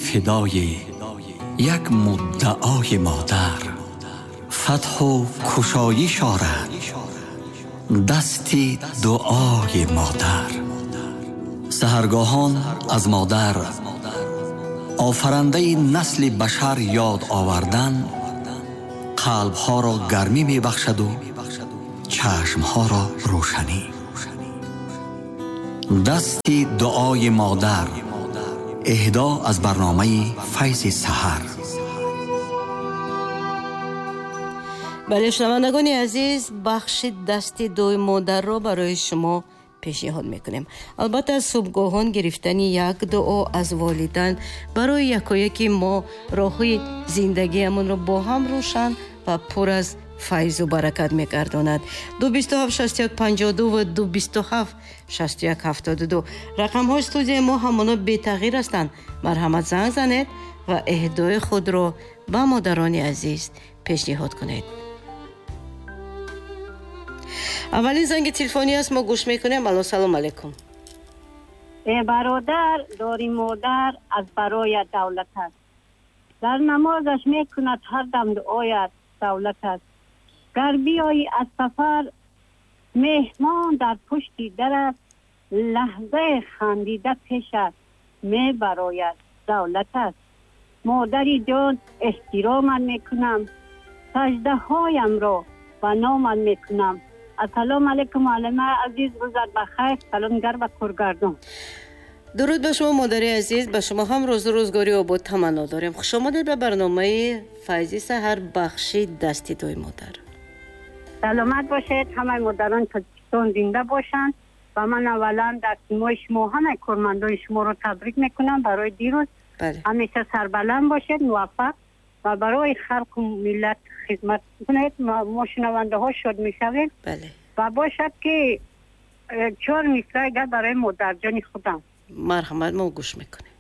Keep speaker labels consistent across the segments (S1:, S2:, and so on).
S1: فدای یک مدعای مادر، فتح و کشایش آرد دستی دعای مادر. سحرگاهان از مادر آفرنده نسل بشر یاد آوردن قلبها را گرمی می بخشد و چشمها را روشنی. دستی دعای مادر، اهدا از برنامه فیض سحر.
S2: بله شنوندگان عزیز، بخش دست دعای مادر را برای شما پیشنهاد میکنیم. البته از صبحگاهان گرفتن یک دعا از والدین برای یکایک ما راه‌های زندگیمون را با هم روشن و پر از فیض و برکت میگرداند. 227-61-52 و 227-61-72 رقم های استودیوی ما همانا بی تغییر هستند. مرحمت زنگ زنید و اهدای خود را به مادران عزیز پیشنهاد کنید. اولین زنگ تلفنی است، ما گوش میکنیم. الو، سلام علیکم.
S3: ای برادر، داری مادر از برای دولت است، در نمازش میکند هر دم دعایت دولت است. گر بیایی از سفر مهمان در پشتی در است، لحظه خندیده پیشت می براید دولت است. مادری جان احترامم میکنم، سجده هایم را و نامم میکنم. السلام علیکم معلمه عزیز، روزت بخیر. سلامگر و کارگردان.
S2: درود به شما مادر عزیز، به شما هم روز روزگاری آباد تمنا داریم. خوش آمدید به برنامه فیض سحر بخش دست دعای مادر.
S3: سلامت باشید، همه مادران تاجیکستان زنده باشند و من اولا در سیمای شما همه کارمندان شما رو تبریک میکنم برای دیروز.
S2: بله.
S3: همیشه سربلند باشید، موفق و برای خلق و ملت خدمت کنید. ما شنونده ها شد میشویم.
S2: بله.
S3: و باشد که 4 مصرع برای مادر جان خودم.
S2: مرحمت، ما گوش میکنیم.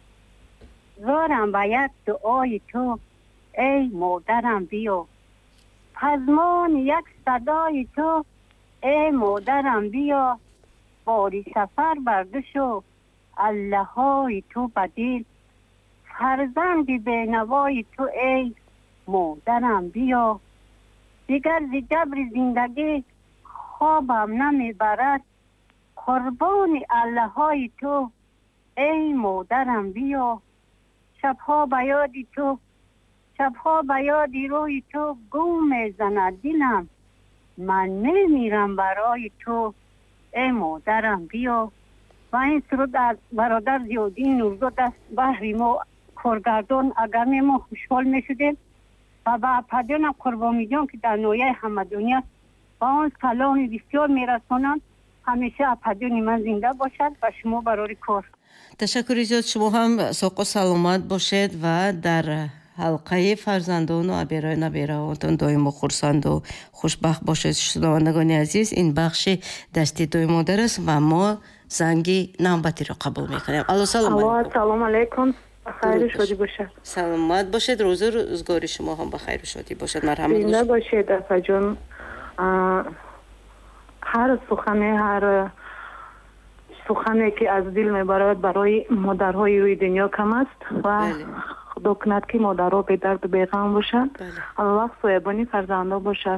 S3: زارم باید دعای تو ای مادرم بیا، پزمان یک صدای تو ای مادرم بیا، باری سفر بردشو الله های تو بدیل، فرزندی به نوای تو ای مادرم بیا. دیگر ز جبر زندگی خوابم نمیبرد، قربان الله های تو ای مادرم بیا. شبها به یادی تو، شبها به یادی روی تو گم میزند دلم، من نمیرم برای تو ای مادرم بیا. و این سرود از برادر زیادین نورزاد است. بحری ما کارگردان اگر ما خوشحال میشدیم و به پدیانم قربانی جان که در نویه همه دنیا با اون کلام بسیار میرسانند. همیشه اپدیانی من زنده باشد و شما برای کار.
S2: تشکر زیاد. شما هم ساق و سلامت باشید و در حلقه فرزندان و ابیرای نبیرهاتون دائم خرسند و خوشبخت باشید. شنوندگان عزیز، این بخش دستی دعای مادر است و ما زنگی نوبتی را قبول میکنیم. الو، سلام علیکم.
S4: سلام علیکم. بخیر شادی باشید.
S2: سلامت باشید. روز روزگاری شما هم بخیر و شادی باشد. مرحمت
S4: زنده باشید اپا جان. هر سخنی که از دل میبرد برای مادرهای روی دنیا کم است و خدا کند که مادرها به درد بیغم باشند. همه وقت سایبانی فرزنده باشد.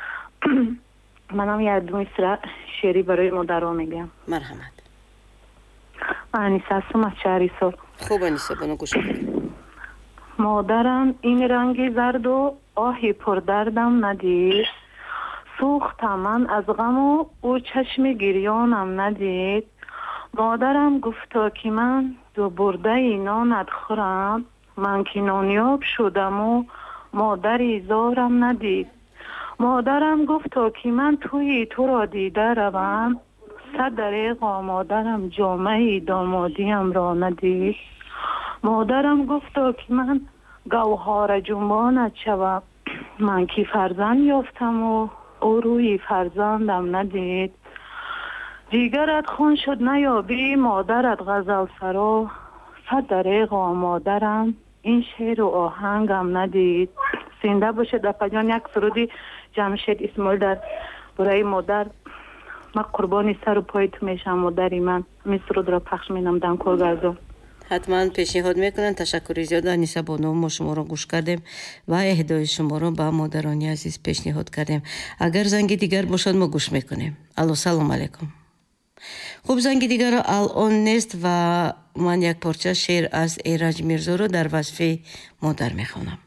S4: منم یک دو مصرع شعری برای مادرها میگم.
S2: مرحمت.
S4: انیسه هستم از شهریسار.
S2: خوب انیسه، بنا گوش کنید.
S4: مادرم این رنگ زرد و آهی پر دردم ندید، سوختم من از غم و او چشم گریانم ندید. مادرم گفتا که من دو برده نانت خورم، من که نانیاب شدم و مادری زارم ندید. مادرم گفتا که من توی تو را دیده روم، 100 دریغا مادرم جامعه دامادیم را ندید. مادرم گفتا که من گوهر جنبانت شوم، من که فرزند یافتم و او روی فرزندم ندید. جیگرت خون شد نیابی مادرت غزل سرا، 100 دریغا مادرم این شعر و آهنگم ندید. زنده باشه دپا جان. یک سرودی جمشید اسماعیل در برای مادر. من قربانی سر و پای تو میشم مادری من. می سرود را پخش مینم دن کارگردان.
S2: حتما پیشنهاد میکنن. تشکر زیاد انیسه بانو. ما شما رو گوش کردیم و اهدای شما رو به مادرانی عزیز پیشنهاد کردیم. اگر زنگ دیگر باشد ما گوش میکنیم. الو سلام علیکم. خوب زنگ دیگر الان نیست و من یک پارچه شعر از ایرج میرزا رو در وصف مادر میخوانم.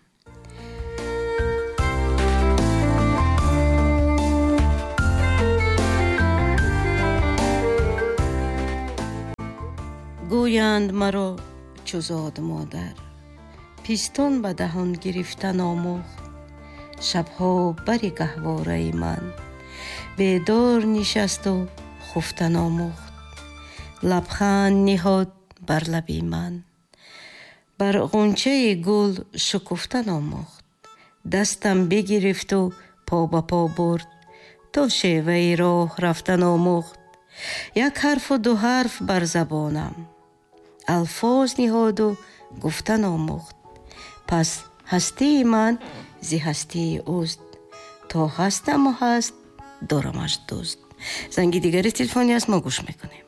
S2: گویند مرا چو زاد مادر، پیستون به دهان گرفتن آموخت. شبها بری گهواره من، بیدار نشست و خفتن آموخت. لبخند نهاد بر لبی من، بر غنچه گل شکفتن آموخت. دستم بگرفت و پا به پا برد، تا شیوه راه رفتن آموخت. یک حرف و دو حرف بر زبانم، الفاظ نهاد و گفتن آموخت. پس هستی من زی هستی اوست، تا هستم و هست دارمش دوست. زنگی دیگری تلفنی است، ما گوش میکنیم.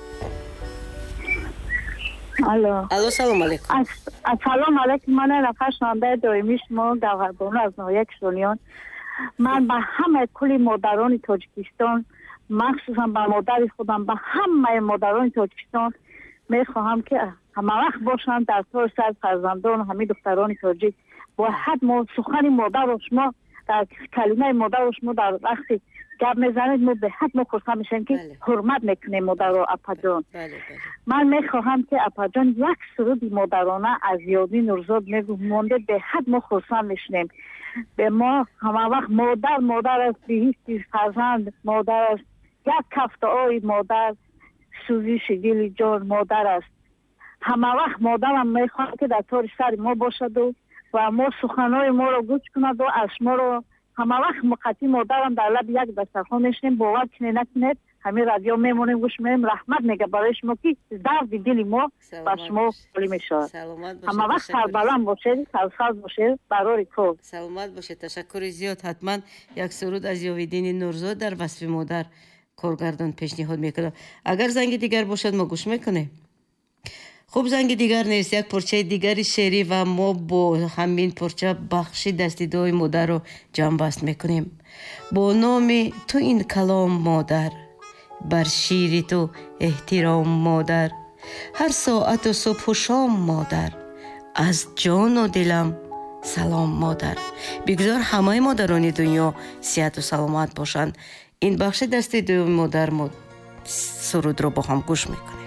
S2: الو سلام علیکم.
S5: سلام علیکم. من نفر شنونده دائمی شما گوهربانو از ناحیه کشتیان. من به همه کل مادران تاجیکستان، مخصوصا به مادر خودم، به همه مادران تاجیکستان میخواهم که همه وقت باشند در طور سر فرزندان همه دختران تاجیک. با حد ما سخن مادر و شما در کلمه مادر و شما در وقتی گپ میزنید ما به حد ما خورسان میشیم که حرمت میکنیم مادر و اپا جان. من میخواهم که اپا جان یک سرود مادرانه از یادی نورزاد میگومونده، به حد ما خورسان میشیم. به ما همه وقت مادر است، بهیستی فرزند مادر است، یک کفت آی مادر، سوزش دل جان مادر است. همه وقت مادرم میخواهم که در طور سر ما باشد و ما سخنهای ما رو گوش کند و از ما رو همه وقت مقطعی مادرم در لب یک دسترخوان میشنیم. باور کنید نکنید همین رادیو میمونیم گوش میکنیم. رحمت میگه برای شما که درد دل ما با شما خالی میشه. همه وقت سربلند باشید، سرساز باشید برای کار.
S2: سلامت باشید. تشکر زیاد. حتما یک سرود از یاویدین نورزاد در وصف مادر کارگردان پیشنهاد میکنم. اگر زنگ دیگر باشد ما گوش میکنیم. خوب زنگ دیگر نیست، یک پارچه دیگری شعری و ما با همین پارچه بخش دستی دوی مادر رو جمع بست میکنیم. با نام تو این کلام مادر، بر شیر تو احترام مادر، هر ساعت و صبح و شام مادر، از جان و دلم سلام مادر. بگذار همه مادران دنیا صحت و سلامت باشند. این بخش دستی دوی مادر ما سرود رو با هم گوش میکنیم.